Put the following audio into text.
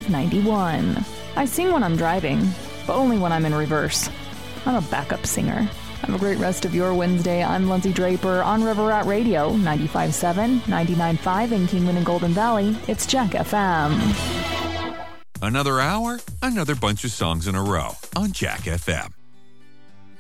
91. I sing when I'm driving, but only when I'm in reverse. I'm a backup singer. Have a great rest of your Wednesday. I'm Lindsay Draper on River Rat Radio, 95.7, 99.5 in Kingman and Golden Valley. It's Jack FM. Another hour, another bunch of songs in a row on Jack FM.